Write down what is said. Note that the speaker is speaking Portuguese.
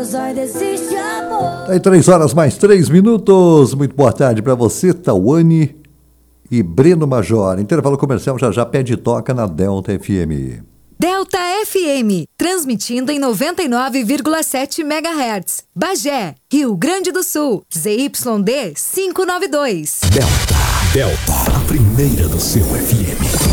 meus olhos existe amor. Aí 3 horas mais 3 minutos. Muito boa tarde para você, Tawane e Breno Major. Intervalo comercial já pede toca na Delta FM. Delta FM, transmitindo em 99,7 MHz. Bagé, Rio Grande do Sul, ZYD 592. Delta, a primeira do seu FM.